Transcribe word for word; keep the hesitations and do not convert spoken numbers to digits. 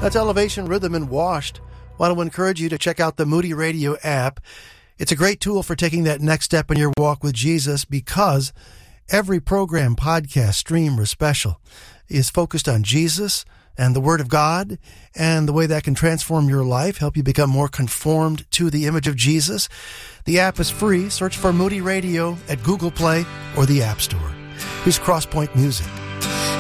That's Elevation Rhythm and Washed. I want to encourage you to check out the Moody Radio app. It's a great tool for taking that next step in your walk with Jesus, because every program, podcast, stream, or special is focused on Jesus and the Word of God and the way that can transform your life, help you become more conformed to the image of Jesus. The app is free. Search for Moody Radio at Google Play or the App Store. Here's Crosspoint Music.